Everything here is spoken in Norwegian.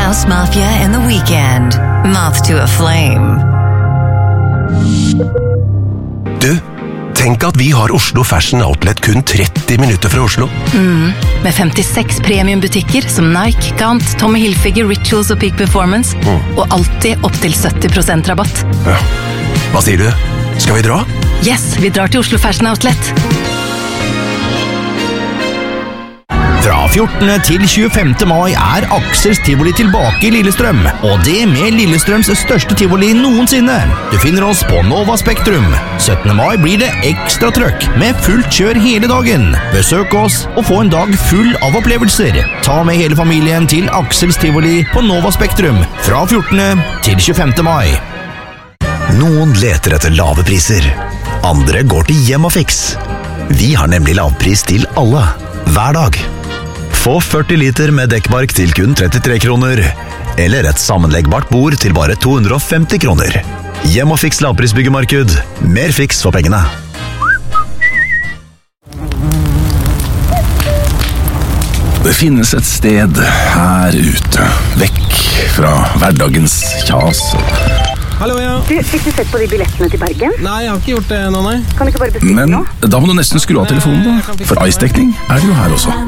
House Mafia and The Weeknd. Moth to a Flame. Du, tenk at vi har Oslo Fashion Outlet kun 30 minutter fra Oslo. Med 56 premiumbutikker som Nike, Gant, Tommy Hilfiger, Rituals og Peak Performance. Og alltid opp til 70% rabatt. Ja. Hva sier du? Skal vi dra? Yes, vi drar til Oslo Fashion Outlet. Fra 14. til 25. mai Axels Tivoli tilbake i Lillestrøm, og det med Lillestrøms største tivoli noensinne. Du finner oss på Nova Spektrum. 17. mai blir det ekstra trøkk, med fullt kjør hele dagen. Besøk oss og få en dag full av opplevelser. Ta med hele familien til Axels Tivoli på Nova Spektrum, fra 14. til 25. mai. Noen leter etter lave priser. Andre går til Hjem og Fix. Vi har nemlig lavpris til alle, hver dag. Få 40 liter med dekkbark til kun 33 kroner, eller et sammenleggbart bord til bare 250 kroner. Hjem og Fix lavprisbyggemarked. Mer fiks for pengene. Det finnes et sted her ute, vekk fra hverdagens kjas. Hallo, ja. Du, fikk du sett på de billettene til Bergen? Nei, jeg har ikke gjort det nå, nei. Kan du ikke bare bestille Men nå? da må du nesten skru av telefonen da, for ice-dekning er det jo her også.